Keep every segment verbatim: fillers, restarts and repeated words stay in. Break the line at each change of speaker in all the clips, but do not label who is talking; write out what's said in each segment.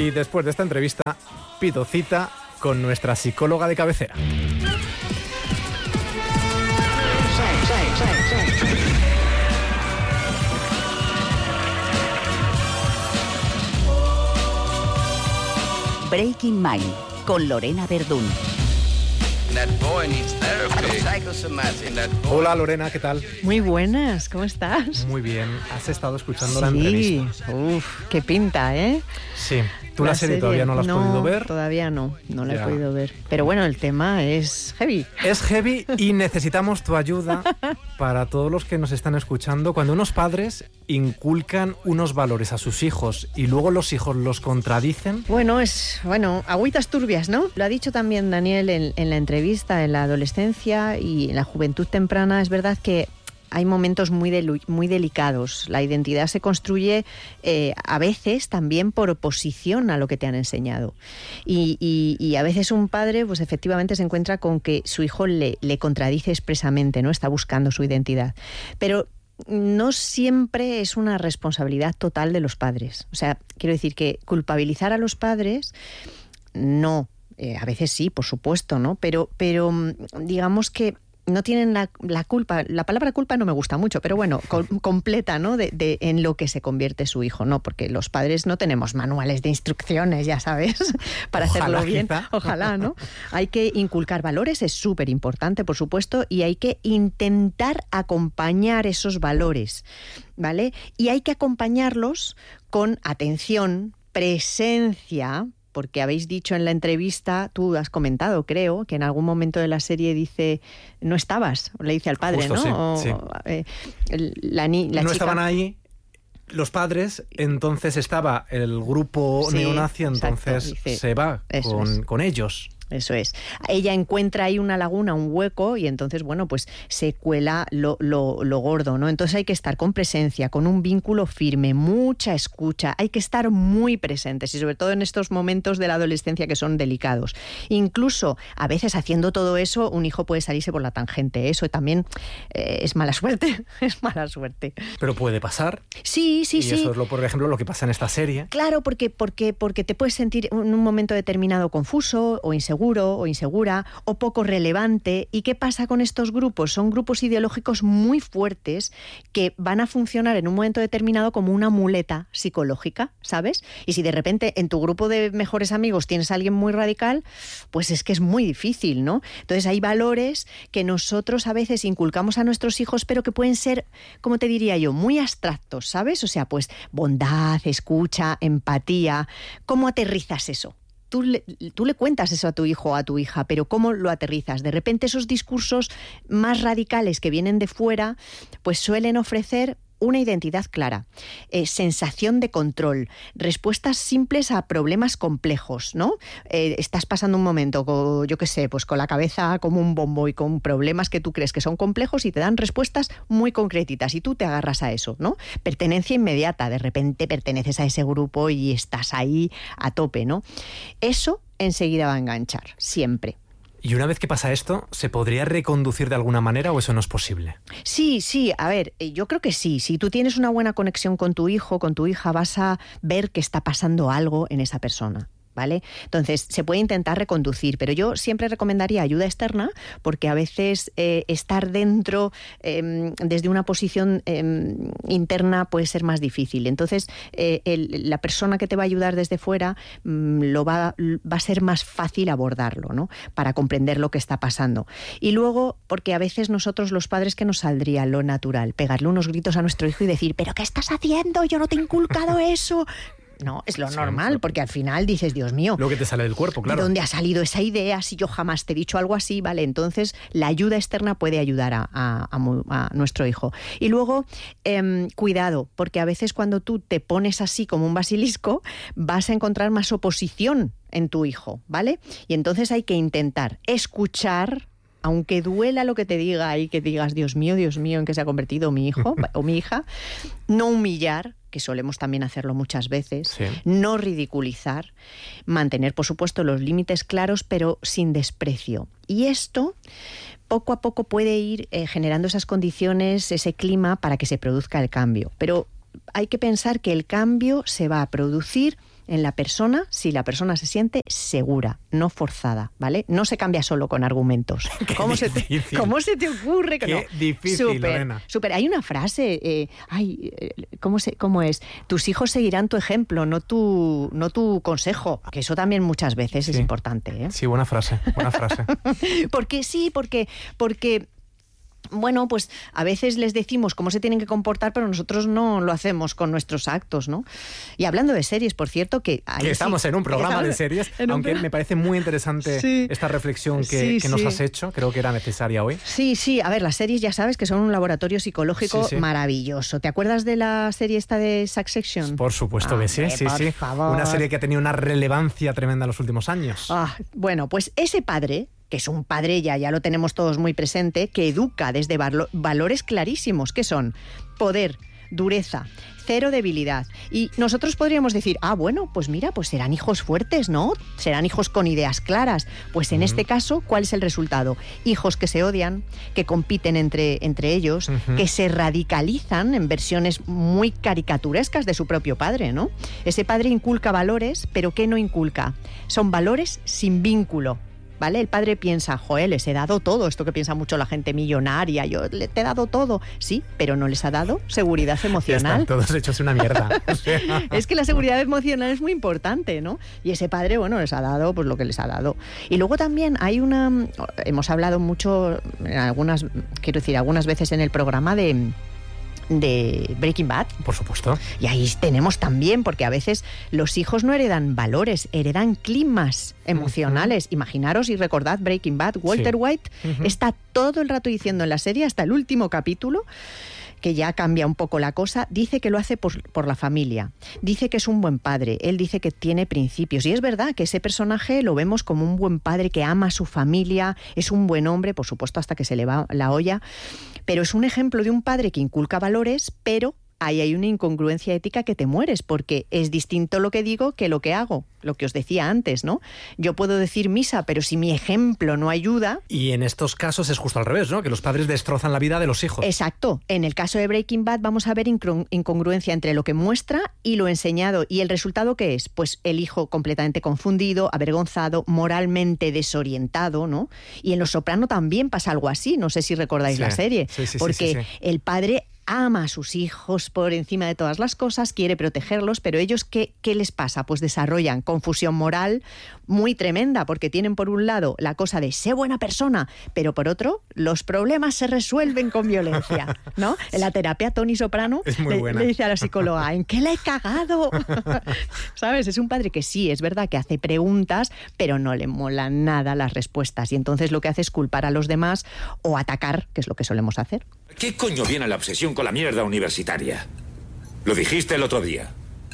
Y después de esta entrevista, pido cita con nuestra psicóloga de cabecera.
Breaking Mind, con Lorena Verdún.
Hola Lorena, ¿qué tal?
Muy buenas, ¿cómo estás?
Muy bien, has estado escuchando
Sí,
la entrevista.
Uf, qué pinta, ¿eh?
Sí, tú la, la serie, serie todavía no la has
no,
podido ver.
Todavía no, no la
ya.
he podido ver. Pero bueno, el tema es heavy.
Es heavy y necesitamos tu ayuda para todos los que nos están escuchando. Cuando unos padres inculcan unos valores a sus hijos y luego los hijos los contradicen.
Bueno, es, bueno, agüitas turbias, ¿no? Lo ha dicho también Daniel en, en la entrevista, en la adolescencia y en la juventud temprana. Es verdad que hay momentos muy, delu- muy delicados. La identidad se construye eh, a veces también por oposición a lo que te han enseñado. Y, y, y a veces un padre, pues efectivamente se encuentra con que su hijo le, le contradice expresamente, ¿no? Está buscando su identidad. Pero no siempre es una responsabilidad total de los padres. O sea, quiero decir que culpabilizar a los padres, no. Eh, a veces sí, por supuesto, ¿no? Pero, pero digamos que no tienen la, la culpa, la palabra culpa no me gusta mucho, pero bueno, com, completa, ¿no? De, de en lo que se convierte su hijo, ¿no? Porque los padres no tenemos manuales de instrucciones, ya sabes, para ojalá, hacerlo bien. Quizá. Ojalá, ¿no? Hay que inculcar valores, es súper importante, por supuesto, y hay que intentar acompañar esos valores, ¿vale? Y hay que acompañarlos con atención, presencia, porque habéis dicho en la entrevista, tú has comentado, creo, que en algún momento de la serie dice, no estabas, le dice al padre,
Justo,
¿no?
Sí,
o,
sí.
Eh, la, ni, la
no
chica...
estaban ahí los padres, entonces estaba el grupo
sí,
neonazi, entonces
exacto, dice,
se va con,
es.
con ellos.
Eso es. Ella encuentra ahí una laguna, un hueco, y entonces, bueno, pues se cuela lo, lo, lo gordo, ¿no? Entonces hay que estar con presencia, con un vínculo firme, mucha escucha, hay que estar muy presentes y sobre todo en estos momentos de la adolescencia que son delicados. Incluso, a veces haciendo todo eso, un hijo puede salirse por la tangente. Eso también eh, es mala suerte, es mala suerte.
Pero puede pasar.
Sí, sí,
y
sí.
Y eso es, lo, por ejemplo, lo que pasa en esta serie.
Claro, porque, porque, porque te puedes sentir en un momento determinado confuso o inseguro, o insegura o poco relevante. ¿Y qué pasa con estos grupos? Son grupos ideológicos muy fuertes que van a funcionar en un momento determinado como una muleta psicológica, ¿sabes? Y si de repente en tu grupo de mejores amigos tienes a alguien muy radical, pues es que es muy difícil, ¿no? Entonces hay valores que nosotros a veces inculcamos a nuestros hijos, pero que pueden ser, como te diría yo, muy abstractos, ¿sabes? O sea, pues bondad, escucha, empatía. ¿Cómo aterrizas eso? Tú le, tú le cuentas eso a tu hijo o a tu hija, pero ¿cómo lo aterrizas? De repente esos discursos más radicales que vienen de fuera, pues suelen ofrecer una identidad clara, eh, sensación de control, respuestas simples a problemas complejos, ¿no? Eh, estás pasando un momento, con, yo qué sé, pues con la cabeza como un bombo y con problemas que tú crees que son complejos y te dan respuestas muy concretitas y tú te agarras a eso, ¿no? Pertenencia inmediata, de repente perteneces a ese grupo y estás ahí a tope, ¿no? Eso enseguida va a enganchar, siempre.
Y una vez que pasa esto, ¿se podría reconducir de alguna manera o eso no es posible?
Sí, sí, a ver, yo creo que sí. Si tú tienes una buena conexión con tu hijo, con tu hija, vas a ver que está pasando algo en esa persona, ¿vale? Entonces, se puede intentar reconducir, pero yo siempre recomendaría ayuda externa porque a veces eh, estar dentro eh, desde una posición eh, interna puede ser más difícil. Entonces, eh, el, la persona que te va a ayudar desde fuera mm, lo va, va a ser más fácil abordarlo, ¿no? Para comprender lo que está pasando. Y luego, porque a veces nosotros los padres, ¿qué nos saldría lo natural? Pegarle unos gritos a nuestro hijo y decir, ¿pero qué estás haciendo? Yo no te he inculcado eso. No, es lo
sí,
normal, porque al final dices, Dios mío,
lo que te sale del cuerpo, claro.
¿de dónde ha salido esa idea? Si yo jamás te he dicho algo así, vale, entonces la ayuda externa puede ayudar a, a, a, a nuestro hijo. Y luego, eh, cuidado, porque a veces cuando tú te pones así como un basilisco, vas a encontrar más oposición en tu hijo, ¿vale? Y entonces hay que intentar escuchar, aunque duela lo que te diga y que digas, Dios mío, Dios mío, en qué se ha convertido mi hijo o mi hija, no humillar, que solemos también hacerlo muchas veces, sí. No ridiculizar, mantener, por supuesto, los límites claros, pero sin desprecio. Y esto, poco a poco, puede ir eh, generando esas condiciones, ese clima para que se produzca el cambio. Pero hay que pensar que el cambio se va a producir en la persona si la persona se siente segura, no forzada, ¿vale? No se cambia solo con argumentos. ¿Cómo se, te, ¿Cómo se te ocurre? Que
Qué
no?
difícil,
Súper,
Lorena.
súper. Hay una frase, eh, ay, ¿cómo, se, ¿cómo es? Tus hijos seguirán tu ejemplo, no tu, no tu consejo. Que eso también muchas veces sí. es importante, ¿eh?
Sí, buena frase, buena frase.
Porque sí, porque... porque bueno, pues a veces les decimos cómo se tienen que comportar, pero nosotros no lo hacemos con nuestros actos, ¿no? Y hablando de series, por cierto, que...
que estamos
sí,
en un programa
estamos
de series, aunque
un...
me parece muy interesante
sí.
esta reflexión que,
sí,
que nos
sí.
has hecho. Creo que era necesaria hoy.
Sí, sí. A ver, las series ya sabes que son un laboratorio psicológico
sí, sí.
maravilloso. ¿Te acuerdas de la serie esta de Succession?
Por supuesto
Hombre,
que sí, sí,
por
sí.
favor.
Una serie que ha tenido una relevancia tremenda en los últimos años.
Ah, bueno, pues ese padre... que es un padre, ya, ya lo tenemos todos muy presente, que educa desde valo- valores clarísimos, que son poder, dureza, cero debilidad. Y nosotros podríamos decir, ah, bueno, pues mira, pues serán hijos fuertes, ¿no? Serán hijos con ideas claras. Pues en uh-huh. este caso, ¿cuál es el resultado? Hijos que se odian, que compiten entre, entre ellos, uh-huh. que se radicalizan en versiones muy caricaturescas de su propio padre, ¿no? Ese padre inculca valores, pero ¿qué no inculca? Son valores sin vínculo. ¿Vale? El padre piensa, joder, les he dado todo, esto que piensa mucho la gente millonaria, yo le, te he dado todo. Sí, pero no les ha dado seguridad emocional.
Ya están todos hechos una mierda.
Es que la seguridad emocional es muy importante, ¿no? Y ese padre, bueno, les ha dado pues lo que les ha dado. Y luego también hay una... Hemos hablado mucho, en algunas, quiero decir, algunas veces en el programa de... de Breaking Bad.
Por supuesto.
Y ahí tenemos también, porque a veces los hijos no heredan valores, heredan climas emocionales. Uh-huh. Imaginaros y recordad Breaking Bad, Walter sí. White uh-huh. está todo el rato diciendo en la serie, hasta el último capítulo, que ya cambia un poco la cosa, dice que lo hace por, por la familia, dice que es un buen padre, él dice que tiene principios, y es verdad que ese personaje lo vemos como un buen padre que ama a su familia, es un buen hombre, por supuesto hasta que se le va la olla, pero es un ejemplo de un padre que inculca valores, pero ahí hay una incongruencia ética que te mueres, porque es distinto lo que digo que lo que hago, lo que os decía antes, ¿no? Yo puedo decir misa, pero si mi ejemplo no ayuda...
Y en estos casos es justo al revés, ¿no? Que los padres destrozan la vida de los hijos.
Exacto. En el caso de Breaking Bad vamos a ver incongruencia entre lo que muestra y lo enseñado. ¿Y el resultado qué es? Pues el hijo completamente confundido, avergonzado, moralmente desorientado, ¿no? Y en Los Soprano también pasa algo así, no sé si recordáis
sí.
la serie,
sí, sí,
porque
sí, sí, sí.
el padre... ama a sus hijos por encima de todas las cosas, quiere protegerlos, pero ellos, ¿qué, qué les pasa? Pues desarrollan confusión moral muy tremenda, porque tienen por un lado la cosa de sé buena persona, pero por otro, los problemas se resuelven con violencia, ¿no? En la terapia, Tony Soprano le, le dice a la psicóloga, ¿en qué la he cagado? ¿Sabes? Es un padre que sí, es verdad que hace preguntas, pero no le molan nada las respuestas, y entonces lo que hace es culpar a los demás o atacar, que es lo que solemos hacer.
¿Qué coño viene la obsesión con la mierda universitaria? Lo dijiste el otro día.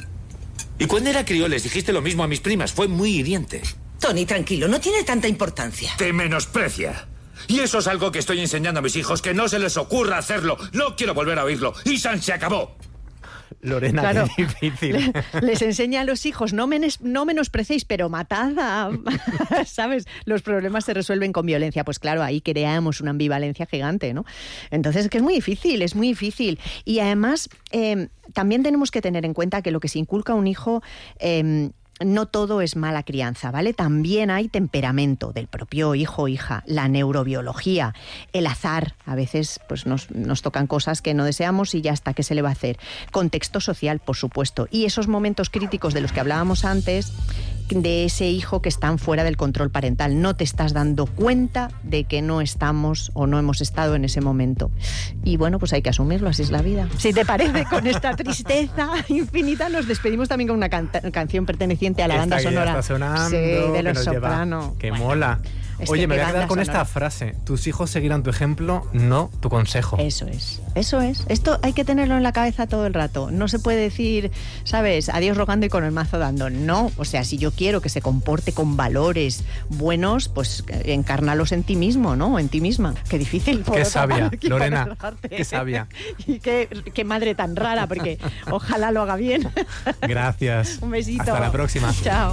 Y cuando era crío les dijiste lo mismo a mis primas. Fue muy hiriente.
Tony, tranquilo, no tiene tanta importancia.
Te menosprecia. Y eso es algo que estoy enseñando a mis hijos, que no se les ocurra hacerlo. No quiero volver a oírlo. Y San se acabó.
Lorena,
claro,
qué difícil.
Les enseña a los hijos, no, menes, no menosprecéis, pero matad a... ¿Sabes? Los problemas se resuelven con violencia. Pues claro, ahí creamos una ambivalencia gigante, ¿no? Entonces es que es muy difícil, es muy difícil. Y además, eh, también tenemos que tener en cuenta que lo que se inculca a un hijo... Eh, no todo es mala crianza, ¿vale? También hay temperamento del propio hijo o hija, la neurobiología, el azar. A veces pues nos, nos tocan cosas que no deseamos y ya está, ¿qué se le va a hacer? Contexto social, por supuesto. Y esos momentos críticos de los que hablábamos antes, de ese hijo que están fuera del control parental. No te estás dando cuenta de que no estamos o no hemos estado en ese momento. Y bueno, pues hay que asumirlo, así es la vida. Si te parece, con esta tristeza infinita nos despedimos también con una can- canción perteneciente a la banda
esta
sonora.
Está sonando,
sí, de Los
Soprano.
Soprano.
¡Qué
bueno,
mola!
Es
Oye,
que
me voy a
qué
quedar con
banda sonora.
esta frase. Tus hijos seguirán tu ejemplo, no tu consejo.
Eso es, eso es. Esto hay que tenerlo en la cabeza todo el rato. No se puede decir, ¿sabes? Adiós rogando y con el mazo dando. No, o sea, si yo quiero que se comporte con valores buenos, pues encárnalos en ti mismo, ¿no? En ti misma. Qué difícil.
Qué sabia, Lorena. Qué sabia.
Y qué, qué madre tan rara, porque ojalá lo haga bien.
Gracias.
Un besito.
Hasta la próxima.
Chao.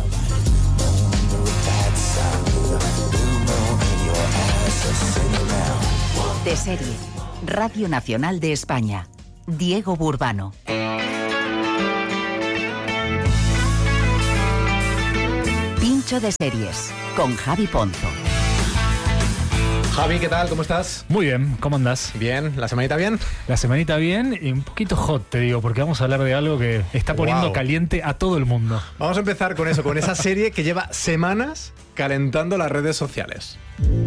De serie, Radio Nacional de España. Diego Burbano. ocho de series, con Javi Ponzo.
Javi, ¿qué tal? ¿Cómo estás?
Muy bien, ¿cómo andás?
Bien, ¿la semanita bien?
La semanita bien y un poquito hot, te digo, porque vamos a hablar de algo que está poniendo
Wow.
caliente a todo el mundo.
Vamos a empezar con eso, con esa serie que lleva semanas calentando las redes sociales.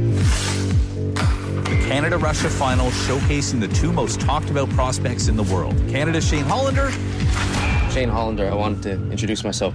Canada-Russia final showcasing the two most talked about prospects in the world. Canada's Shane Hollander.
Shane Hollander, I wanted to introduce myself.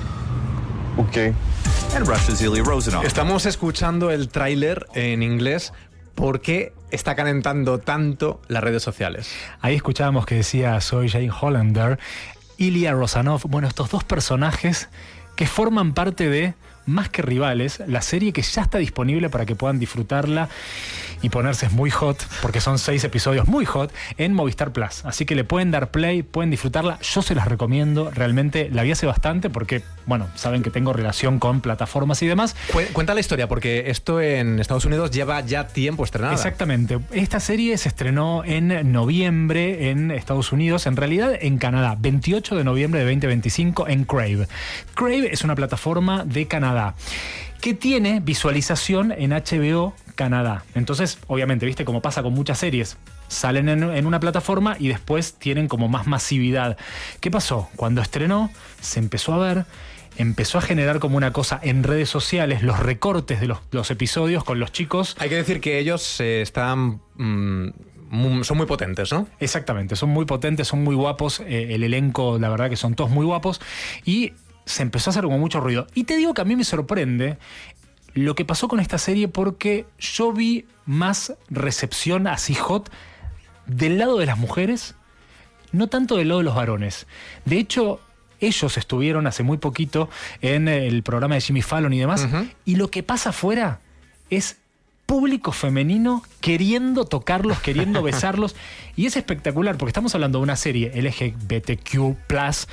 Okay. And Russia's Ilya Rozanov.
Estamos escuchando el tráiler en inglés. ¿Por qué está calentando tanto las redes sociales?
Ahí escuchábamos que decía soy Shane Hollander, Ilya Rozanov, bueno, estos dos personajes que forman parte de Más que Rivales, la serie que ya está disponible para que puedan disfrutarla y ponerse muy hot, porque son seis episodios muy hot, en Movistar Plus. Así que le pueden dar play, pueden disfrutarla. Yo se las recomiendo, realmente la vi hace bastante porque, bueno, saben que tengo relación con plataformas y demás.
Cuenta la historia, porque esto en Estados Unidos lleva ya tiempo estrenada.
Exactamente. Esta serie se estrenó en noviembre en Estados Unidos, en realidad en Canadá, veintiocho de noviembre de veinte veinticinco en Crave. Crave es una plataforma de Canadá que tiene visualización en H B O Canadá. Entonces, obviamente, viste como pasa con muchas series, salen en, en una plataforma y después tienen como más masividad. ¿Qué pasó? Cuando estrenó, se empezó a ver, empezó a generar como una cosa en redes sociales, los recortes de los, los episodios con los chicos.
Hay que decir que ellos eh, están... Mmm, son muy potentes, ¿no?
Exactamente, son muy potentes, son muy guapos, eh, el elenco, la verdad que son todos muy guapos, y se empezó a hacer como mucho ruido. Y te digo que a mí me sorprende lo que pasó con esta serie, porque yo vi más recepción así hot del lado de las mujeres, no tanto del lado de los varones. De hecho, ellos estuvieron hace muy poquito en el programa de Jimmy Fallon y demás, uh-huh. y lo que pasa afuera es público femenino queriendo tocarlos, queriendo besarlos, y es espectacular porque estamos hablando de una serie L G B T Q plus,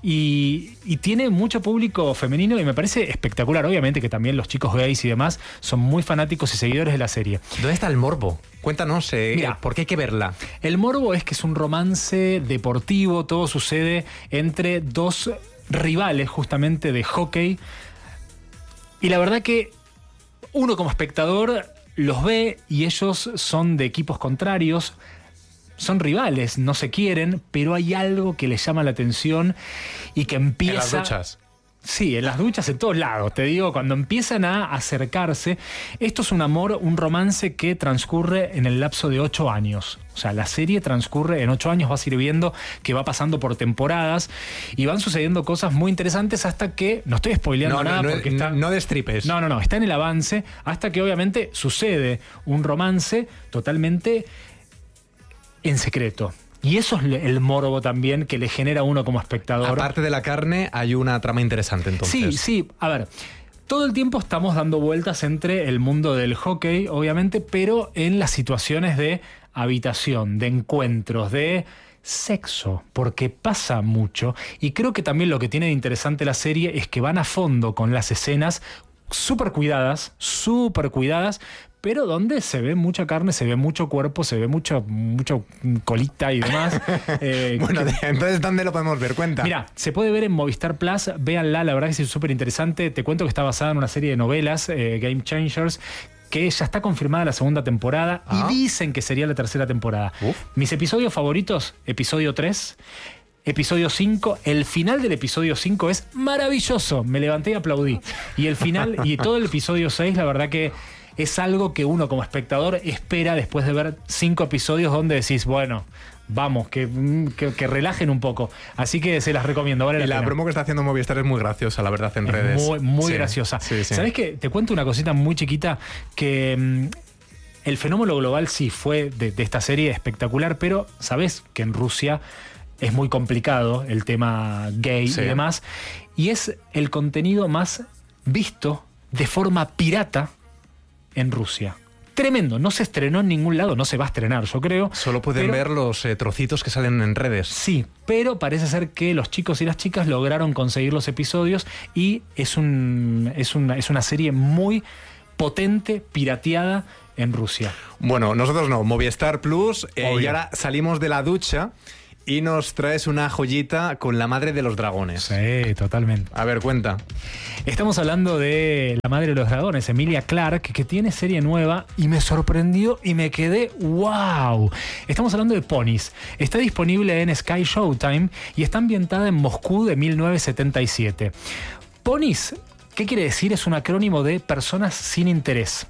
y, y tiene mucho público femenino y me parece espectacular. Obviamente que también los chicos gays y demás son muy fanáticos y seguidores de la serie.
¿Dónde está el morbo? Cuéntanos, eh,
Mira,
¿por qué hay que verla?
El morbo es que es un romance deportivo, todo sucede entre dos rivales justamente de hockey, y la verdad que uno como espectador los ve y ellos son de equipos contrarios, son rivales, no se quieren, pero hay algo que les llama la atención y que empieza...
¿En las duchas?
Sí, en las duchas, en todos lados, te digo, cuando empiezan a acercarse. Esto es un amor, un romance que transcurre en el lapso de ocho años. O sea, la serie transcurre en ocho años, vas a ir viendo que va pasando por temporadas y van sucediendo cosas muy interesantes hasta que, no estoy spoileando
no,
nada
no,
porque
no,
está...
No destripes.
No, no, no, está en el avance hasta que obviamente sucede un romance totalmente en secreto. Y eso es el morbo también que le genera a uno como espectador.
Aparte de la carne, hay una trama interesante entonces.
Sí, sí, a ver, todo el tiempo estamos dando vueltas entre el mundo del hockey, obviamente, pero en las situaciones de habitación, de encuentros, de sexo, porque pasa mucho. Y creo que también lo que tiene de interesante la serie es que van a fondo con las escenas súper cuidadas, súper cuidadas, pero donde se ve mucha carne, se ve mucho cuerpo, se ve mucho, mucho colita y demás. Eh,
bueno,
que,
entonces, ¿dónde lo podemos ver? Cuenta.
Mira, se puede ver en Movistar Plus, véanla, la verdad que es súper interesante. Te cuento que está basada en una serie de novelas, eh, Game Changers, que ya está confirmada la segunda temporada, ah. y dicen que sería la tercera temporada. Uf. Mis episodios favoritos, episodio tres... Episodio cinco, el final del episodio cinco es maravilloso, me levanté y aplaudí. Y el final y todo el episodio seis, la verdad que es algo que uno como espectador espera después de ver cinco episodios donde decís, bueno, vamos, que, que, que relajen un poco. Así que se las recomiendo, vale la
Y la
pena.
promo que está haciendo Movistar es muy graciosa, la verdad, en
es
redes.
Muy, muy
sí.
graciosa.
Sí, sí.
¿Sabés qué? Te cuento una cosita muy chiquita que... Mmm, el fenómeno global sí fue de, de esta serie espectacular, pero sabés que en Rusia es muy complicado el tema gay, sí, y demás, y es el contenido más visto de forma pirata en Rusia. Tremendo, no se estrenó en ningún lado, no se va a estrenar, yo creo.
Solo pueden
pero,
ver los eh, trocitos que salen en redes.
Sí, pero parece ser que los chicos y las chicas lograron conseguir los episodios y es, un, es, una, es una serie muy potente, pirateada en Rusia.
Bueno, nosotros no, Movistar Plus, eh, y ahora salimos de la ducha y nos traes una joyita con la madre de los dragones.
Sí, totalmente.
A ver, cuenta.
Estamos hablando de la madre de los dragones, Emilia Clarke, que tiene serie nueva y me sorprendió y me quedé ¡wow! Estamos hablando de Ponies. Está disponible en Sky Showtime y está ambientada en Moscú de mil novecientos setenta y siete. Ponies, ¿qué quiere decir? Es un acrónimo de personas sin interés.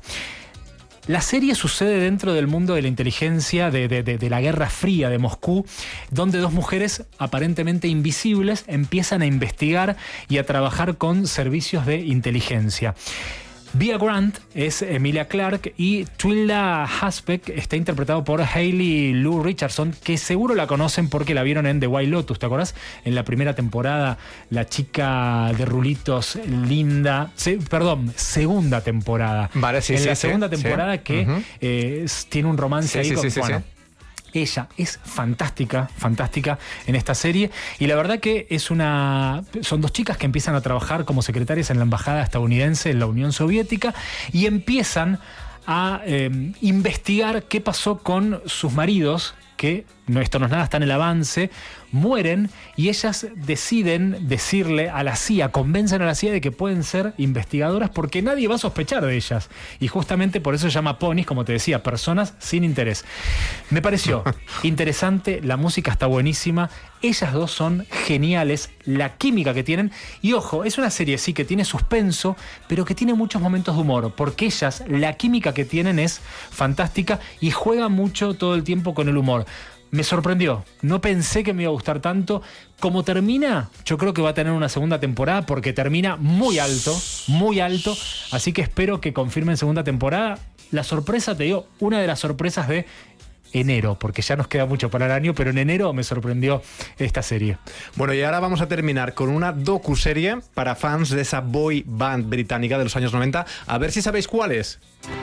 La serie sucede dentro del mundo de la inteligencia, de, de, de, de la Guerra Fría de Moscú, donde dos mujeres aparentemente invisibles empiezan a investigar y a trabajar con servicios de inteligencia. Via Grant es Emilia Clarke y Twilda Hasbeck está interpretado por Hayley Lou Richardson, que seguro la conocen porque la vieron en The White Lotus, ¿te acordás? En la primera temporada, la chica de rulitos linda, se, perdón, segunda temporada.
Vale, sí,
en
sí,
la
sí,
segunda
sí.
temporada que
Uh-huh.
eh, tiene un romance
Sí,
ahí
sí,
con...
sí, sí,
bueno,
sí.
Ella es fantástica, fantástica en esta serie y la verdad que es una... Son dos chicas que empiezan a trabajar como secretarias en la embajada estadounidense en la Unión Soviética y empiezan a eh, investigar qué pasó con sus maridos, que no, esto no es nada, está en el avance, mueren y ellas deciden decirle a la C I A, convencen a la C I A de que pueden ser investigadoras porque nadie va a sospechar de ellas. Y justamente por eso se llama Ponies, como te decía, personas sin interés. Me pareció interesante, la música está buenísima, ellas dos son geniales, la química que tienen. Y ojo, es una serie sí que tiene suspenso, pero que tiene muchos momentos de humor, porque ellas, la química que tienen es fantástica y juegan mucho todo el tiempo con el humor. Me sorprendió, no pensé que me iba a gustar tanto. Como termina, yo creo que va a tener una segunda temporada porque termina muy alto, muy alto. Así que espero que confirmen segunda temporada. La sorpresa, te digo, una de las sorpresas de enero, porque ya nos queda mucho para el año, pero en enero me sorprendió esta serie.
Bueno, y ahora vamos a terminar con una docuserie para fans de esa boy band británica de los años noventa. A ver si sabéis cuál es.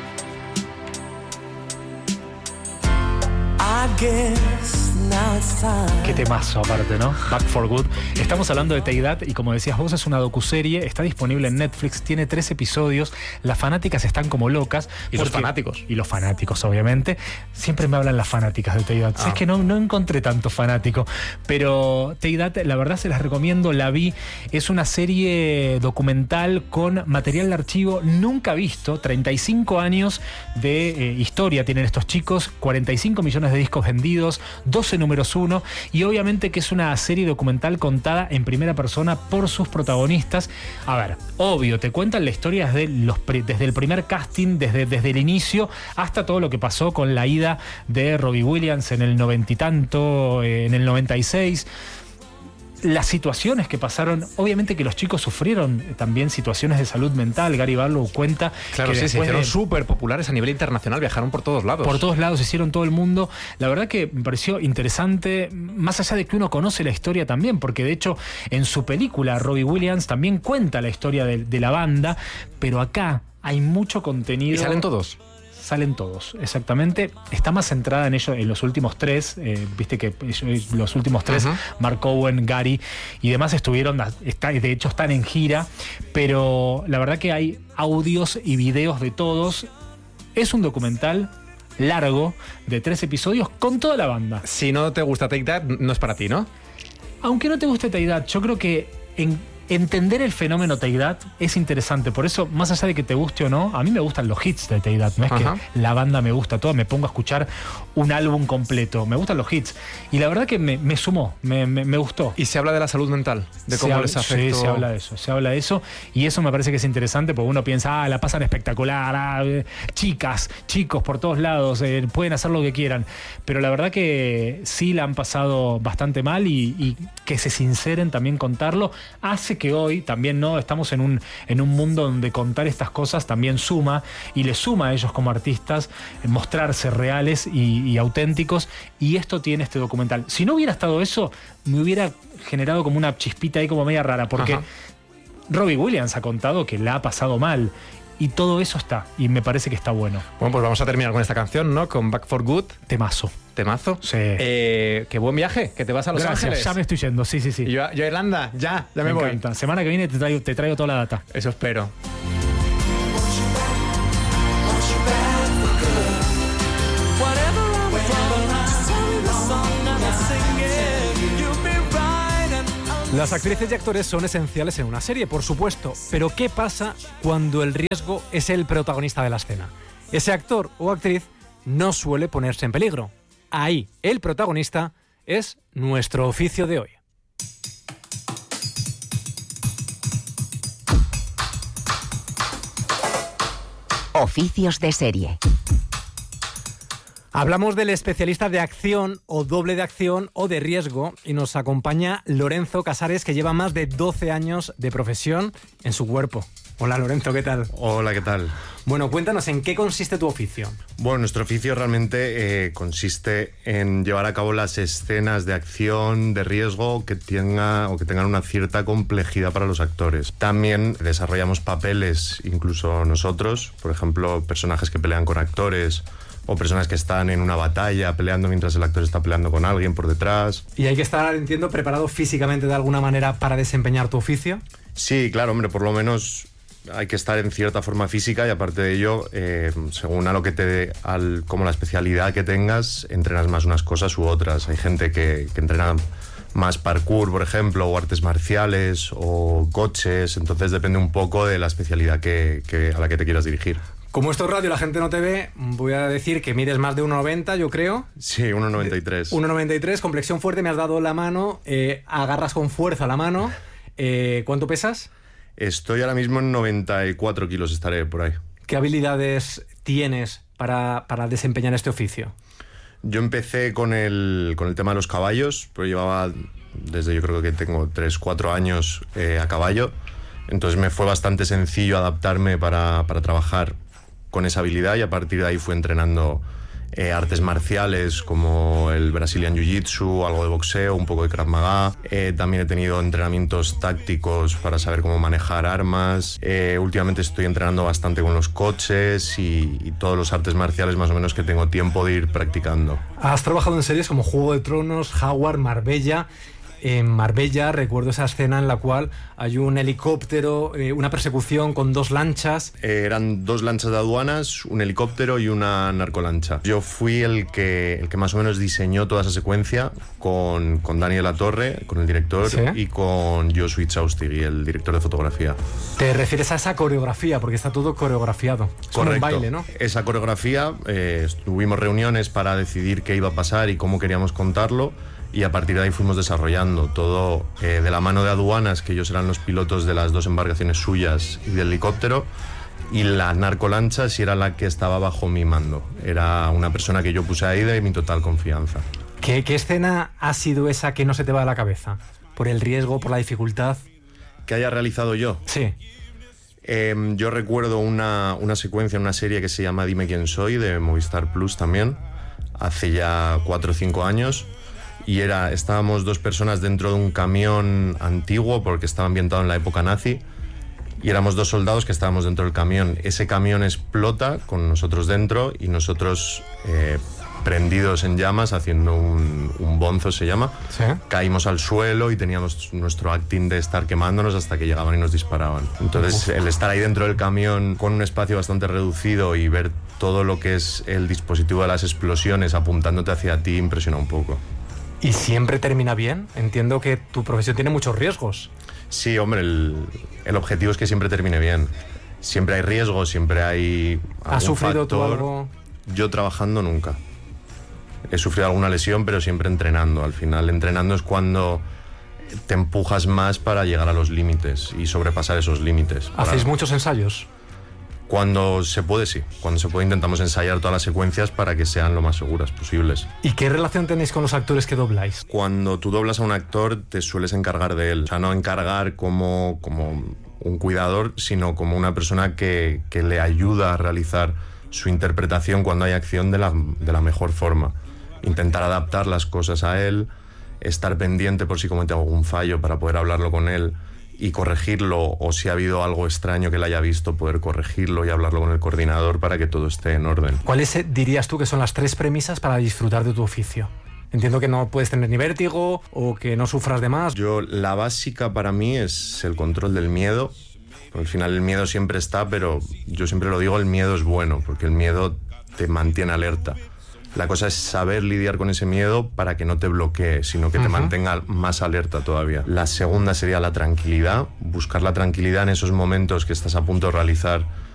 Qué temazo aparte, ¿no? Back for Good. Estamos hablando de Take That y como decías vos es una docuserie, está disponible en Netflix, tiene tres episodios, las fanáticas están como locas.
Y los fanáticos.
Y los fanáticos, obviamente. Siempre me hablan las fanáticas de Take That. Ah. Es que no, no encontré tanto fanático, pero Take That, la verdad se las recomiendo, la vi. Es una serie documental con material de archivo nunca visto, treinta y cinco años de eh, historia tienen estos chicos, cuarenta y cinco millones de discos vendidos, doce números uno, y obviamente que es una serie documental contada en primera persona por sus protagonistas. A ver, obvio, te cuentan la historia desde, los, desde el primer casting, desde, desde el inicio, hasta todo lo que pasó con la ida de Robbie Williams en el noventa y tanto, en el noventa y seis. Las situaciones que pasaron, obviamente que los chicos sufrieron también situaciones de salud mental. Gary Barlow cuenta
claro,
que
sí, se hicieron
de,
súper populares a nivel internacional, viajaron por todos lados.
Por todos lados, hicieron todo el mundo. La verdad que me pareció interesante, más allá de que uno conoce la historia también, porque de hecho en su película Robbie Williams también cuenta la historia de, de la banda, pero acá hay mucho contenido.
¿Y salen todos?
Salen todos, exactamente. Está más centrada en ellos, en los últimos tres. Eh, viste que ellos, los últimos tres, uh-huh. Mark Owen, Gary y demás estuvieron, está, de hecho están en gira, pero la verdad que hay audios y videos de todos. Es un documental largo de tres episodios con toda la banda.
Si no te gusta Take That, no es para ti, ¿no?
Aunque no te guste Take That, yo creo que en entender el fenómeno Take That es interesante. Por eso, más allá de que te guste o no, a mí me gustan los hits de Take That. No es Ajá. que la banda me gusta toda, me pongo a escuchar un álbum completo. Me gustan los hits. Y la verdad que me, me sumó, me, me, me gustó.
¿Y se habla de la salud mental? ¿De cómo
habla,
les afectó?
Sí, se habla de eso. Se habla de eso. Y eso me parece que es interesante porque uno piensa, ah, la pasan espectacular, ah, eh, chicas, chicos por todos lados, eh, pueden hacer lo que quieran. Pero la verdad que sí la han pasado bastante mal y, y que se sinceren también contarlo hace que hoy también no estamos en un, en un mundo donde contar estas cosas también suma y les suma a ellos como artistas mostrarse reales y, y auténticos, y esto tiene este documental. Si no hubiera estado eso, me hubiera generado como una chispita ahí como media rara, porque Ajá. Robbie Williams ha contado que la ha pasado mal y todo eso está, y me parece que está bueno.
Bueno, pues vamos a terminar con esta canción, ¿no? Con Back for Good.
Temazo.
¿Temazo?
Sí.
Eh, qué buen viaje, que te vas a Los
Gracias,
Ángeles.
Ya me estoy yendo, sí, sí, sí.
Y yo, yo a Irlanda, ya, ya me, me voy.
Encanta. Semana que viene te traigo, te traigo toda la data.
Eso espero.
Whatever I'm from, just tell me the song and I'll sing it.
Las actrices y actores son esenciales en una serie, por supuesto, pero ¿qué pasa cuando el riesgo es el protagonista de la escena? Ese actor o actriz no suele ponerse en peligro. Ahí, el protagonista es nuestro oficio de hoy.
Oficios de serie.
Hablamos del especialista de acción o doble de acción o de riesgo y nos acompaña Lorenzo Casares, que lleva más de doce años de profesión en su cuerpo. Hola Lorenzo, ¿qué tal?
Hola, ¿qué tal?
Bueno, cuéntanos, ¿en qué consiste tu oficio?
Bueno, nuestro oficio realmente eh, consiste en llevar a cabo las escenas de acción, de riesgo, que tenga, o que tengan una cierta complejidad para los actores. También desarrollamos papeles, incluso nosotros, por ejemplo, personajes que pelean con actores, o personas que están en una batalla peleando mientras el actor está peleando con alguien por detrás.
¿Y hay que estar, entiendo, preparado físicamente de alguna manera para desempeñar tu oficio?
Sí, claro, hombre, por lo menos hay que estar en cierta forma física y aparte de ello, eh, según a lo que te al, como la especialidad que tengas, entrenas más unas cosas u otras. Hay gente que, que entrena más parkour, por ejemplo, o artes marciales, o coches, entonces depende un poco de la especialidad que, que, a la que te quieras dirigir.
Como esto es radio y la gente no te ve, voy a decir que mides más de uno noventa, yo creo.
Sí, uno noventa y tres.
uno noventa y tres, complexión fuerte, me has dado la mano, eh, agarras con fuerza la mano. Eh, ¿Cuánto pesas?
Estoy ahora mismo en noventa y cuatro kilos, estaré por ahí.
¿Qué habilidades tienes para, para desempeñar este oficio?
Yo empecé con el, con el tema de los caballos, pero llevaba desde, yo creo que tengo tres, cuatro años eh, a caballo. Entonces me fue bastante sencillo adaptarme para, para trabajar con esa habilidad y a partir de ahí fui entrenando eh, artes marciales como el Brazilian Jiu-Jitsu, algo de boxeo, un poco de Krav Maga. Eh, también he tenido entrenamientos tácticos para saber cómo manejar armas. Eh, últimamente estoy entrenando bastante con los coches y, y todos los artes marciales más o menos que tengo tiempo de ir practicando.
Has trabajado en series como Juego de Tronos, Howard, Marbella. En Marbella recuerdo esa escena en la cual hay un helicóptero, eh, una persecución con dos lanchas.
Eh, eran dos lanchas de aduanas, un helicóptero y una narcolancha. Yo fui el que, el que más o menos diseñó toda esa secuencia con, con Dani de la Torre, con el director, ¿sí? Y con Josu Itzaustegui, el director de fotografía.
¿Te refieres a esa coreografía? Porque está todo coreografiado. Es como un baile, ¿no?
Esa coreografía, eh, tuvimos reuniones para decidir qué iba a pasar y cómo queríamos contarlo. Y a partir de ahí fuimos desarrollando todo eh, de la mano de aduanas, que ellos eran los pilotos de las dos embarcaciones suyas y del helicóptero, y la narcolancha sí era la que estaba bajo mi mando. Era una persona que yo puse ahí de mi total confianza.
¿Qué, qué escena ha sido esa que no se te va a la cabeza? ¿Por el riesgo, por la dificultad?
¿Que haya realizado yo?
Sí.
Eh, yo recuerdo una, una secuencia en una serie que se llama Dime quién soy, de Movistar Plus también, hace ya cuatro o cinco años. Y era, estábamos dos personas dentro de un camión antiguo porque estaba ambientado en la época nazi y éramos dos soldados que estábamos dentro del camión. Ese camión explota con nosotros dentro y nosotros eh, prendidos en llamas haciendo un, un bonzo se llama.
¿Sí?
Caímos al suelo y teníamos nuestro acting de estar quemándonos hasta que llegaban y nos disparaban. Entonces el estar ahí dentro del camión con un espacio bastante reducido y ver todo lo que es el dispositivo de las explosiones apuntándote hacia ti impresiona un poco.
¿Y siempre termina bien? Entiendo que tu profesión tiene muchos riesgos.
Sí, hombre, el, el objetivo es que siempre termine bien. Siempre hay riesgos, siempre hay algún
¿Has sufrido
factor.
tú algo?
Yo trabajando nunca. He sufrido alguna lesión, pero siempre entrenando. Al final, entrenando es cuando te empujas más para llegar a los límites y sobrepasar esos límites.
¿Hacéis
para...
muchos ensayos?
Cuando se puede, sí. Cuando se puede intentamos ensayar todas las secuencias para que sean lo más seguras posibles.
¿Y qué relación tenéis con los actores que dobláis?
Cuando tú doblas a un actor te sueles encargar de él. O sea, no encargar como, como un cuidador, sino como una persona que, que le ayuda a realizar su interpretación cuando hay acción de la, de la mejor forma. Intentar adaptar las cosas a él, estar pendiente por si comete algún fallo para poder hablarlo con él y corregirlo, o si ha habido algo extraño que le haya visto, poder corregirlo y hablarlo con el coordinador para que todo esté en orden.
¿Cuáles dirías tú que son las tres premisas para disfrutar de tu oficio? Entiendo que no puedes tener ni vértigo o que no sufras de más.
Yo, la básica para mí es el control del miedo. Al final el miedo siempre está, pero yo siempre lo digo, el miedo es bueno, porque el miedo te mantiene alerta. La cosa es saber lidiar con ese miedo para que no te bloquee, sino que te uh-huh. mantenga más alerta todavía. La segunda sería la tranquilidad, buscar la tranquilidad en esos momentos que estás a punto de realizar